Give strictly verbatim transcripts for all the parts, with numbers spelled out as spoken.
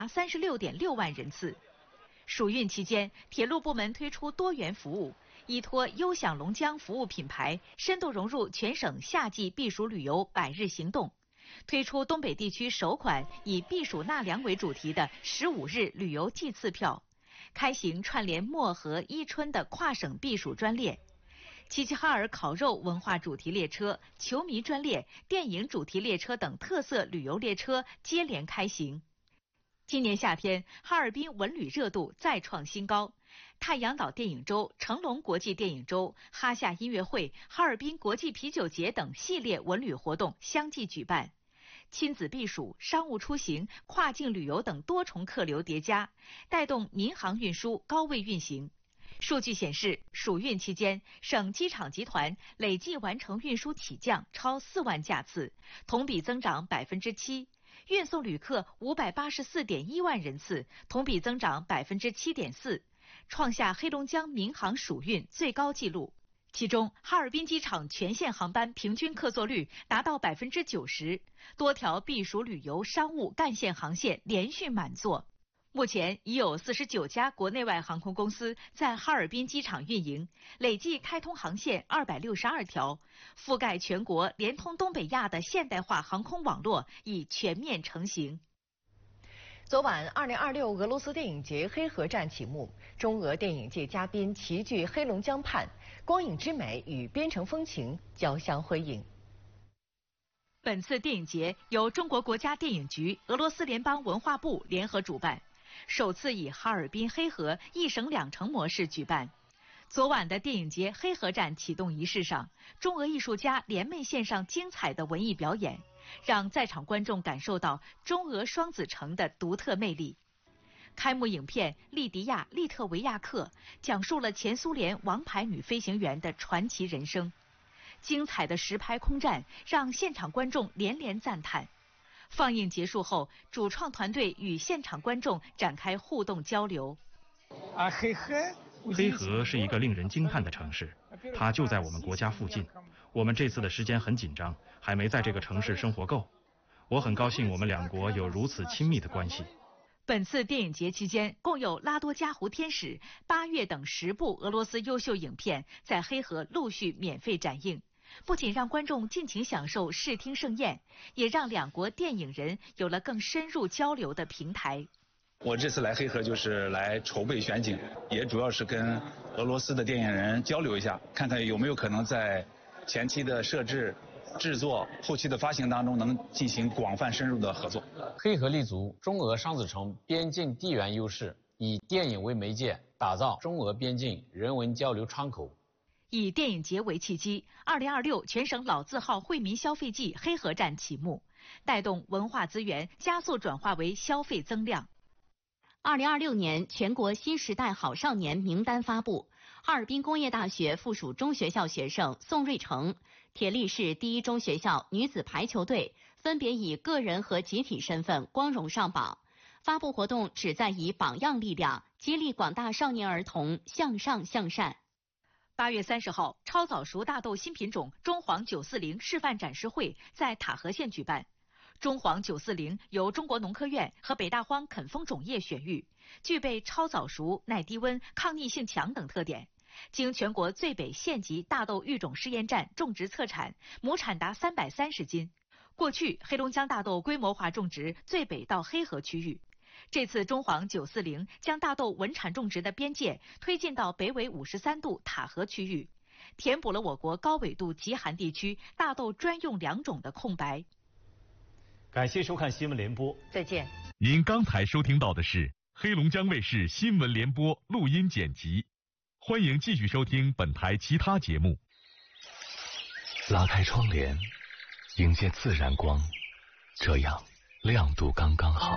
三十六点六万人次。暑运期间，铁路部门推出多元服务，依托优享龙江服务品牌，深度融入全省夏季避暑旅游百日行动，推出东北地区首款以避暑纳凉为主题的十五日旅游季次票，开行串联漠河、伊春的跨省避暑专列。齐齐哈尔烤肉文化主题列车、球迷专列、电影主题列车等特色旅游列车接连开行。今年夏天，哈尔滨文旅热度再创新高，太阳岛电影周、成龙国际电影周、哈夏音乐会、哈尔滨国际啤酒节等系列文旅活动相继举办，亲子避暑、商务出行、跨境旅游等多重客流叠加，带动民航运输高位运行。数据显示，暑运期间，省机场集团累计完成运输起降超四万架次，同比增长百分之七。运送旅客五百八十四点一万人次，同比增长百分之七点四，创下黑龙江民航暑运最高纪录。其中，哈尔滨机场全线航班平均客座率达到百分之九十，多条避暑旅游、商务干线航线连续满座。目前已有四十九家国内外航空公司在哈尔滨机场运营，累计开通航线二百六十二条，覆盖全国、连通东北亚的现代化航空网络已全面成型。 昨晚，二零二六俄罗斯电影节黑河站启幕，中俄电影界嘉宾齐聚黑龙江畔，光影之美与边城风情交相辉映。 本次电影节由中国国家电影局、俄罗斯联邦文化部联合主办，首次以哈尔滨黑河一省两城模式举办。昨晚的电影节黑河站启动仪式上，中俄艺术家联袂献上精彩的文艺表演，让在场观众感受到中俄双子城的独特魅力。开幕影片《利迪亚·利特维亚克》讲述了前苏联王牌女飞行员的传奇人生。精彩的实拍空战让现场观众连连赞叹。放映结束后，主创团队与现场观众展开互动交流。 啊，黑河，黑河是一个令人惊叹的城市，它就在我们国家附近。我们这次的时间很紧张，还没在这个城市生活够。我很高兴我们两国有如此亲密的关系。 本次电影节期间，共有《拉多加湖天使》《八月》等十部俄罗斯优秀影片在黑河陆续免费展映。不仅让观众尽情享受视听盛宴，也让两国电影人有了更深入交流的平台。 我这次来黑河就是来筹备选景，也主要是跟俄罗斯的电影人交流一下，看看有没有可能在前期的设置、制作、后期的发行当中能进行广泛深入的合作。 黑河立足中俄双子城边境地缘优势，以电影为媒介，打造中俄边境人文交流窗口。 以电影节为契机，二零二六全省老字号惠民消费季黑河站启幕，带动文化资源加速转化为消费增量。 二零二六年全国新时代好少年名单发布，哈尔滨工业大学附属中学校学生宋瑞成、铁力市第一中学校女子排球队分别以个人和集体身份光荣上榜。发布活动旨在以榜样力量激励广大少年儿童向上向善。 八月三十号，超早熟大豆新品种中黄九四零示范展示会在塔河县举办。中黄九四零由中国农科院和北大荒垦丰种业选育，具备超早熟、耐低温、抗逆性强等特点。经全国最北县级大豆育种试验站种植测产，亩产达三百三十斤。过去，黑龙江大豆规模化种植最北到黑河区域。这次中黄九四零将大豆稳产种植的边界推进到北纬五十三度塔河区域，填补了我国高纬度极寒地区大豆专用良种的空白。 感谢收看新闻联播， 再见。 您刚才收听到的是黑龙江卫视新闻联播录音剪辑，欢迎继续收听本台其他节目。 拉开窗帘，迎接自然光，这样亮度刚刚好。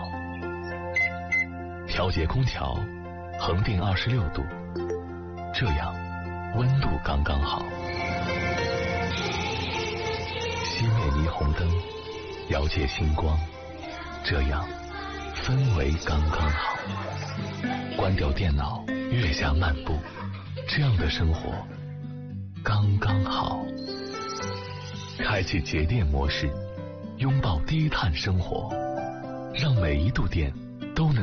调节空调，恒定二十六度，这样温度刚刚好。熄灭霓虹灯，遥借星光，这样氛围刚刚好。关掉电脑，月下漫步，这样的生活刚刚好。开启节电模式，拥抱低碳生活，让每一度电都能